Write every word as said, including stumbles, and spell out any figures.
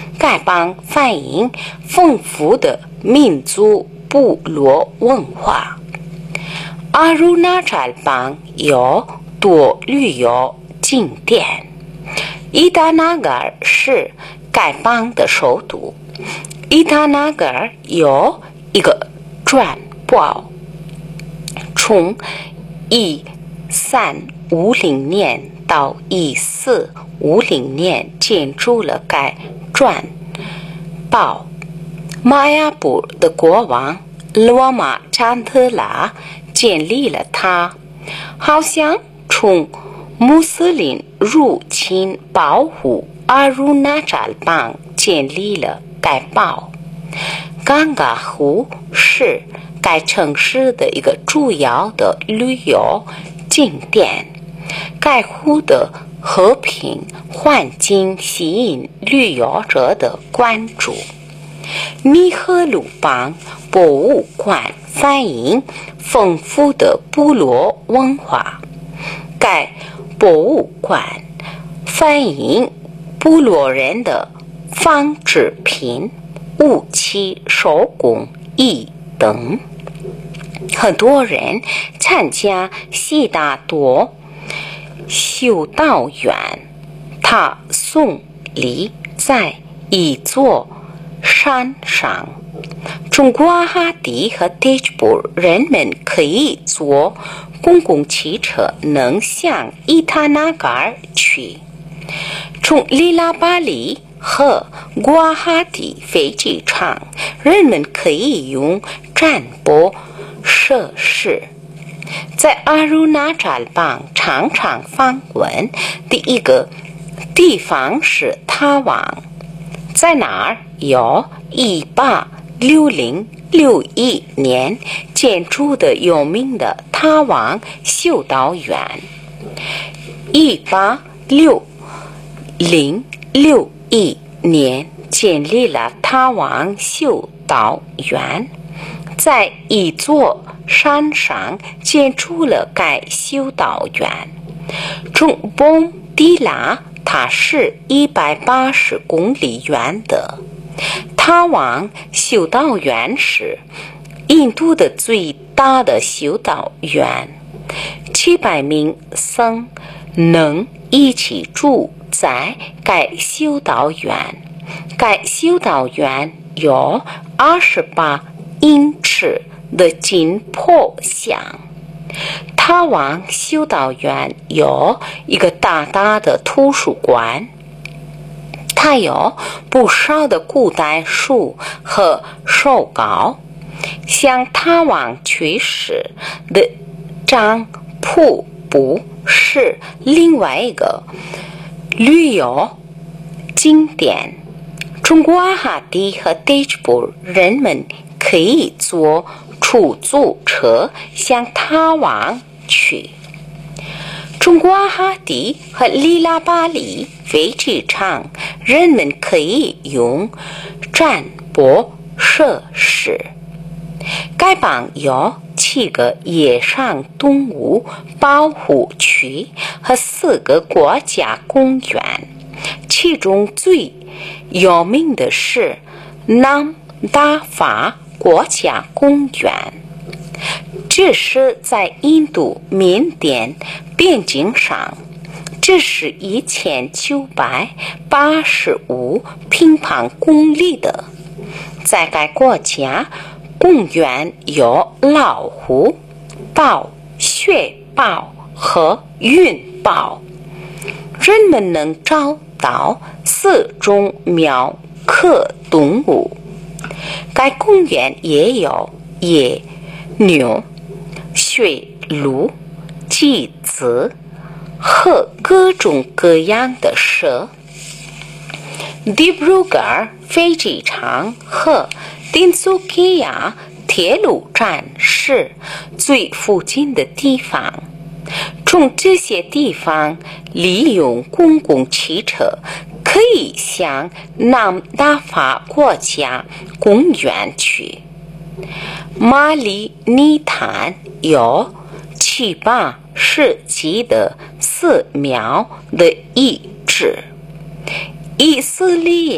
丐帮反映丰富的民族部落文化。阿鲁纳查尔邦有多旅游景点。伊达纳格尔是丐帮的首都。伊达纳格尔有一个转堡，从一三五零年到一四五零年建筑了该转堡。玛雅部的国王罗马詹特拉建立了它，好像从穆斯林入侵保护阿鲁纳查尔邦建立了该堡。冈嘎湖是该城市的一个主要的旅游景点，该湖的和平环境吸引旅游者的关注。米赫鲁邦博物馆反映丰富的部落文化。该博物馆反映部落人的纺织品、武器、手工艺等。很多人参加悉达多修道院，他耸立在一座山上。从瓜哈迪和迪吉布，人们可以坐公共汽车能向伊塔纳嘎尔去。从里拉巴里和瓜哈迪飞机场，人们可以用战驳设施。在阿鲁纳查尔邦常常访问的一个地方是塔旺，在那儿有一八六零六一年建筑的有名的塔旺修道院。一八六零六一年建立了塔旺修道院，在一座山上建筑了该修道院。从蹦迪拉，它是一百八十公里远的。塔旺修道院是印度的最大的修道院，七百名僧能一起住在该修道院。该修道院有二十八英尺的金破像。塔旺修道院有一个大大的图书馆，它有不少的古代书和手稿。像塔旺去世的张瀑布是另外一个旅游景点。从瓜哈迪和迪吉布，人们可以坐出租车向塔旺去。从瓜哈迪和里拉巴里飞机场，人们可以用战驳设施。该邦有七个野生动物保护区和四个国家公园，其中最有名的是南达法国家公园。这是在印度缅甸边境上，这是一千九百八十五平方公里的。在该国家公园有老虎、豹、雪豹和云豹，人们能找到四种苗科动物。该公园也有野牛、驯鹿、麂子和各种各样的蛇。迪布鲁格尔飞机场和丁苏基亚铁路站是最附近的地方。从这些地方利用公共汽车可以向南达法国家公园去。马里尼坦有七八世纪的寺庙的遗址。以色列